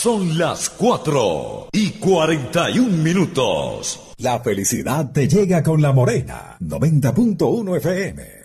Son las 4:41. La felicidad te llega con La Morena, 90.1 FM.